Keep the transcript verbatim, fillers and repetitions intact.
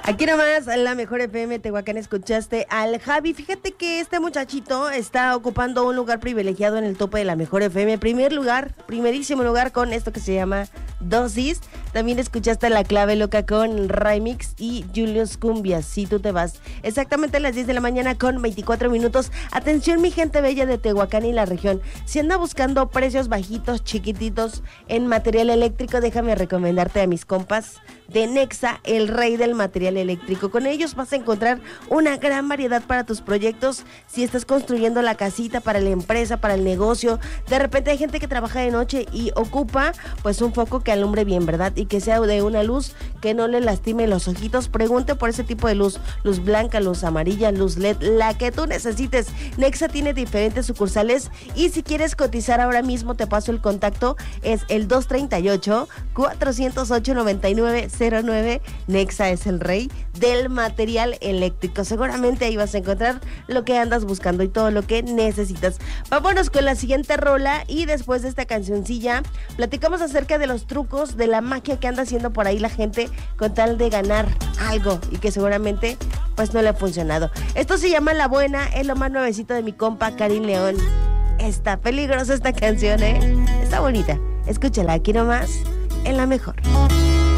Aquí nomás, en la mejor F M Tehuacán, escuchaste al Javi. Fíjate que este muchachito está ocupando un lugar privilegiado en el tope de la mejor F M. Primer lugar, primerísimo lugar con esto que se llama Dosis. También escuchaste La Clave Loca con Remix y Julius Cumbia, Si Tú Te Vas. Exactamente a las diez de la mañana con veinticuatro minutos. Atención, mi gente bella de Tehuacán y la región. Si anda buscando precios bajitos, chiquititos en material eléctrico, déjame recomendarte a mis compas de Nexa, el rey del material eléctrico. Con ellos vas a encontrar una gran variedad para tus proyectos. Si estás construyendo la casita para la empresa, para el negocio, de repente hay gente que trabaja de noche y ocupa pues un foco que alumbre bien, ¿verdad? Y que sea de una luz que no le lastime los ojitos. Pregunte por ese tipo de luz, luz blanca, luz amarilla, luz L E D, la que tú necesites. Nexa tiene diferentes sucursales y si quieres cotizar ahora mismo te paso el contacto, es el dos treinta y ocho, cuatrocientos ocho, noventa y nueve cero nueve. Nexa es el rey del material eléctrico. Seguramente ahí vas a encontrar lo que andas buscando y todo lo que necesitas. Vámonos con la siguiente rola y después de esta cancioncilla platicamos acerca de los trucos, de la magia que anda haciendo por ahí la gente con tal de ganar algo y que seguramente pues no le ha funcionado. Esto se llama La Buena, es lo más nuevecito de mi compa Karim León. Está peligrosa esta canción, ¿eh? Está bonita. Escúchala aquí nomás en la mejor.